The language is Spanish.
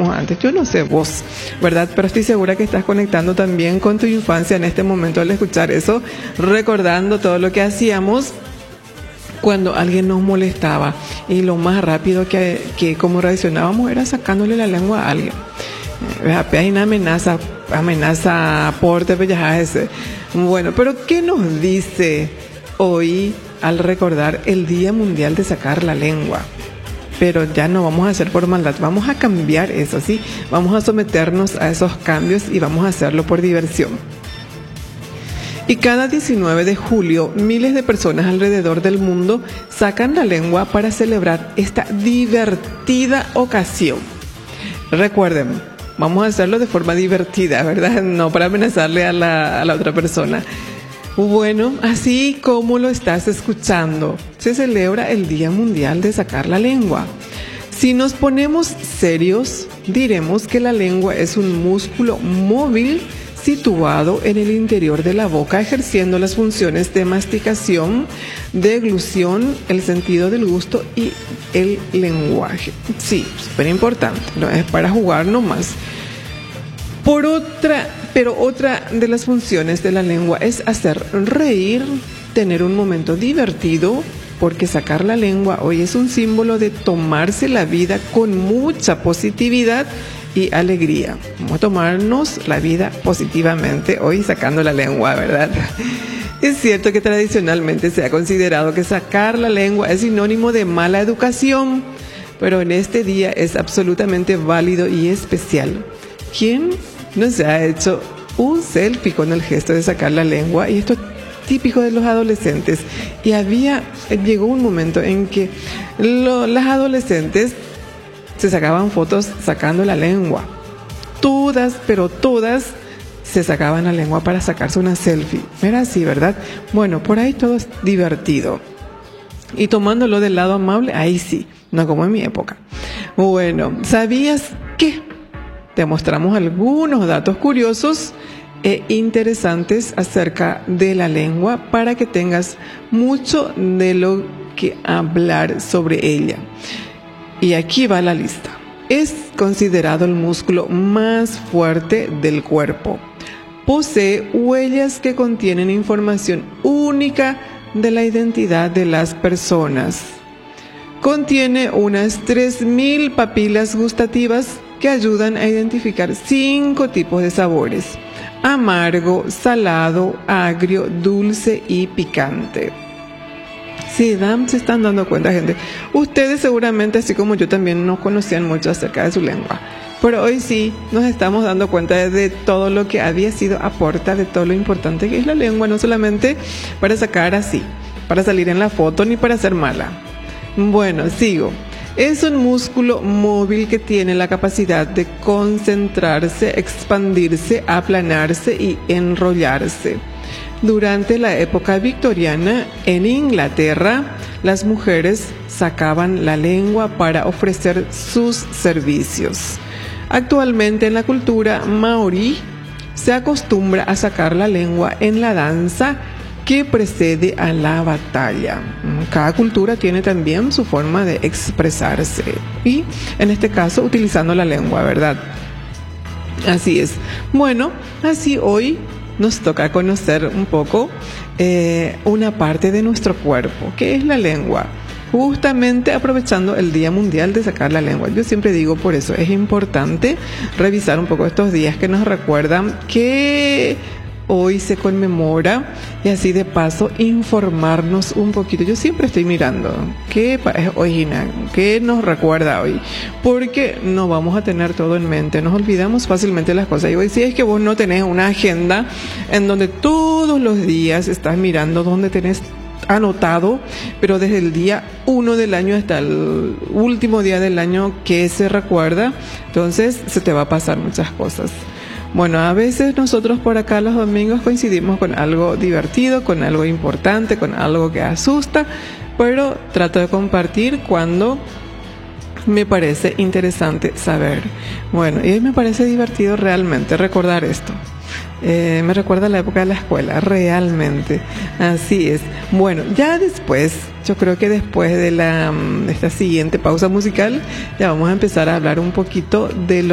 hacíamos antes. Yo no sé vos, ¿verdad? Pero estoy segura que estás conectando también con tu infancia en este momento al escuchar eso, recordando todo lo que hacíamos cuando alguien nos molestaba. Y lo más rápido que como reaccionábamos era sacándole la lengua a alguien. Hay una amenaza porte, ese. Bueno, pero ¿qué nos dice hoy al recordar el Día Mundial de Sacar la Lengua? Pero ya no vamos a hacer por maldad, vamos a cambiar eso, ¿sí? Vamos a someternos a esos cambios y vamos a hacerlo por diversión. Y cada 19 de julio, miles de personas alrededor del mundo sacan la lengua para celebrar esta divertida ocasión. Recuerden, vamos a hacerlo de forma divertida, ¿verdad? No para amenazarle a la otra persona. Bueno, así como lo estás escuchando, se celebra el Día Mundial de Sacar la Lengua. Si nos ponemos serios, diremos que la lengua es un músculo móvil situado en el interior de la boca, ejerciendo las funciones de masticación, deglución, el sentido del gusto y el lenguaje. Sí, súper importante, no es para jugar nomás. Pero otra de las funciones de la lengua es hacer reír, tener un momento divertido, porque sacar la lengua hoy es un símbolo de tomarse la vida con mucha positividad y alegría. Vamos a tomarnos la vida positivamente hoy sacando la lengua, ¿verdad? Es cierto que tradicionalmente se ha considerado que sacar la lengua es sinónimo de mala educación, pero en este día es absolutamente válido y especial. ¿Quién no se ha hecho un selfie con el gesto de sacar la lengua? Y esto es típico de los adolescentes. Y llegó un momento en que las adolescentes se sacaban fotos sacando la lengua. Pero todas se sacaban la lengua para sacarse una selfie. Era así, ¿verdad? Bueno, por ahí todo es divertido. Y tomándolo del lado amable, ahí sí, no como en mi época. Bueno, ¿sabías qué? Te mostramos algunos datos curiosos e interesantes acerca de la lengua para que tengas mucho de lo que hablar sobre ella. Y aquí va la lista. Es considerado el músculo más fuerte del cuerpo. Posee huellas que contienen información única de la identidad de las personas. Contiene unas 3.000 papilas gustativas que ayudan a identificar 5 tipos de sabores: amargo, salado, agrio, dulce y picante. Sí, se están dando cuenta, gente. Ustedes seguramente, así como yo, también no conocían mucho acerca de su lengua. Pero hoy sí nos estamos dando cuenta de todo lo que había sido aporta, de todo lo importante que es la lengua, no solamente para sacar así, para salir en la foto, ni para ser mala. Bueno, sigo. Es un músculo móvil que tiene la capacidad de concentrarse, expandirse, aplanarse y enrollarse. Durante la época victoriana, en Inglaterra, las mujeres sacaban la lengua para ofrecer sus servicios. Actualmente, en la cultura maorí, se acostumbra a sacar la lengua en la danza que precede a la batalla. Cada cultura tiene también su forma de expresarse y, en este caso, utilizando la lengua, ¿verdad? Así es. Bueno, así hoy nos toca conocer un poco una parte de nuestro cuerpo, que es la lengua, justamente aprovechando el Día Mundial de Sacar la Lengua. Yo siempre digo, por eso es importante revisar un poco estos días que nos recuerdan que hoy se conmemora, y así de paso informarnos un poquito. Yo siempre estoy mirando qué es original, qué nos recuerda hoy, porque no vamos a tener todo en mente, nos olvidamos fácilmente las cosas. Y hoy, si es que vos no tenés una agenda en donde todos los días estás mirando dónde tenés anotado, pero desde el día 1 del año hasta el último día del año que se recuerda, entonces se te va a pasar muchas cosas. Bueno, a veces nosotros por acá los domingos coincidimos con algo divertido, con algo importante, con algo que asusta, pero trato de compartir cuando me parece interesante saber. Bueno, y me parece divertido realmente recordar esto. Me recuerda a la época de la escuela, realmente. Así es. Bueno, ya después, yo creo que después de esta siguiente pausa musical, ya vamos a empezar a hablar un poquito de lo